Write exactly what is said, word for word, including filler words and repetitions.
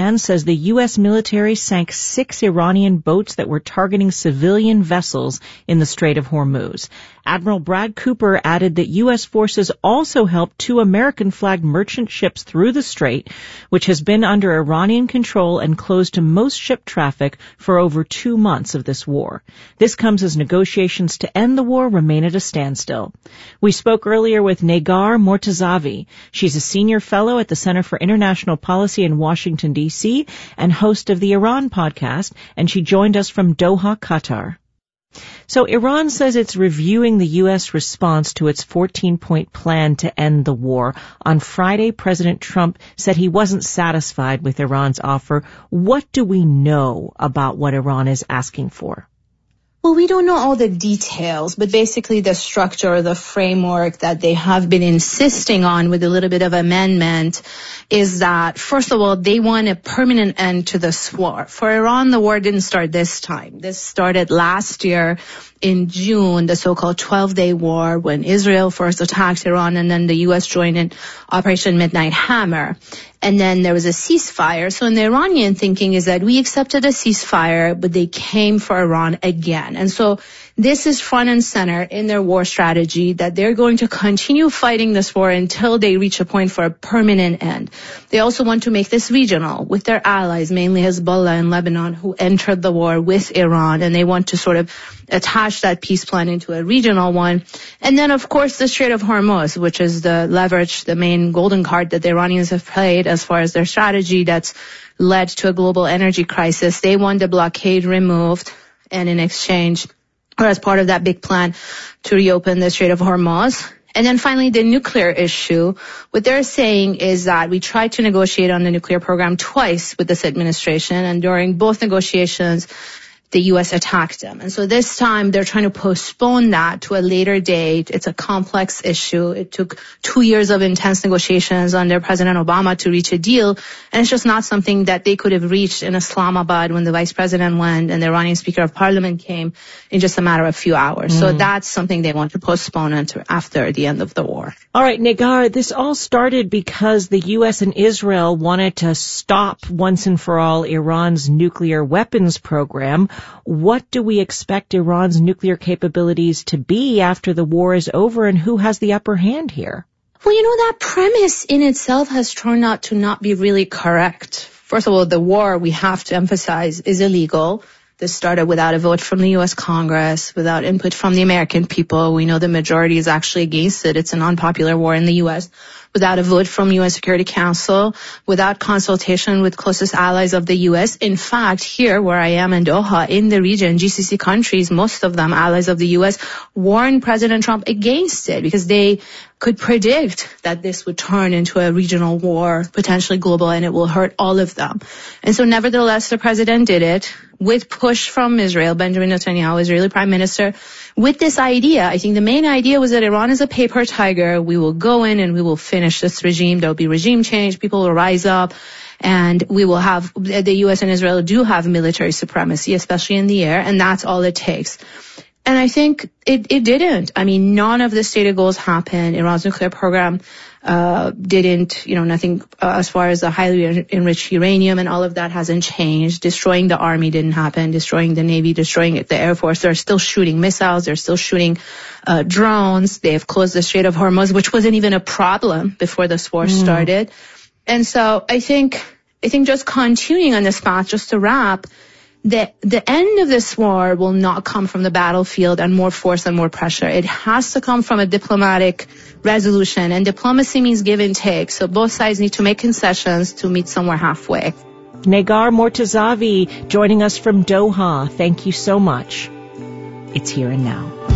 and says the U S military sank six Iranian boats that were targeting civilian vessels in the Strait of Hormuz. Admiral Brad Cooper added that U S forces also helped two American-flagged merchant ships through the strait, which has been under Iranian control and closed to most ship traffic for over two months of this war. This comes as negotiations to end the war remain at a standstill. We spoke earlier with Negar Mortazavi. She's a senior fellow at the Center for International Policy in Washington, D C, and host of the Iran podcast, and she joined us from Doha, Qatar. So Iran says it's reviewing the U S response to its fourteen-point plan to end the war. On Friday, President Trump said he wasn't satisfied with Iran's offer. What do we know about what Iran is asking for? Well, we don't know all the details, but basically the structure, the framework that they have been insisting on with a little bit of amendment is that, first of all, they want a permanent end to this war. For Iran, the war didn't start this time. This started last year in June, the so-called twelve-day war, when Israel first attacked Iran and then the U S joined in Operation Midnight Hammer. And then there was a ceasefire. So in the Iranian thinking is that we accepted a ceasefire, but they came for Iran again. And so this is front and center in their war strategy, that they're going to continue fighting this war until they reach a point for a permanent end. They also want to make this regional with their allies, mainly Hezbollah in Lebanon, who entered the war with Iran, and they want to sort of attach that peace plan into a regional one. And then, of course, the Strait of Hormuz, which is the leverage, the main golden card that the Iranians have played as far as their strategy that's led to a global energy crisis. They want the blockade removed, and in exchange, or as part of that big plan, to reopen the Strait of Hormuz. And then finally, the nuclear issue. What they're saying is that we tried to negotiate on the nuclear program twice with this administration, and during both negotiations, the U S attacked them. And so this time they're trying to postpone that to a later date. It's a complex issue. It took two years of intense negotiations under President Obama to reach a deal. And it's just not something that they could have reached in Islamabad when the vice president went and the Iranian speaker of parliament came in just a matter of a few hours. Mm. So that's something they want to postpone until after the end of the war. All right, Negar, this all started because the U S and Israel wanted to stop once and for all Iran's nuclear weapons program. What do we expect Iran's nuclear capabilities to be after the war is over, and who has the upper hand here? Well, you know, that premise in itself has turned out to not be really correct. First of all, the war, we have to emphasize, is illegal. This started without a vote from the U S Congress, without input from the American people. We know the majority is actually against it. It's an unpopular war in the U S Without a vote from U N Security Council, without consultation with closest allies of the U S. In fact, here where I am in Doha, in the region, G C C countries, most of them allies of the U S, warned President Trump against it because they could predict that this would turn into a regional war, potentially global, and it will hurt all of them. And so nevertheless, the president did it with push from Israel, Benjamin Netanyahu, Israeli prime minister, with this idea. I think the main idea was that Iran is a paper tiger. We will go in and we will finish this regime. There will be regime change. People will rise up. And we will have, the U S and Israel do have military supremacy, especially in the air. And that's all it takes. And I think it, it didn't. I mean, none of the stated goals happened. Iran's nuclear program uh didn't, you know, nothing uh, as far as the highly enriched uranium and all of that hasn't changed. Destroying the army didn't happen. Destroying the Navy, destroying the Air Force. They're still shooting missiles. They're still shooting uh drones. They've closed the Strait of Hormuz, which wasn't even a problem before this war mm. started. And so I think, I think just continuing on this path, just to wrap, The, the end of this war will not come from the battlefield and more force and more pressure. It has to come from a diplomatic resolution, and diplomacy means give and take. So both sides need to make concessions to meet somewhere halfway. Negar Mortazavi joining us from Doha. Thank you so much. It's Here and Now.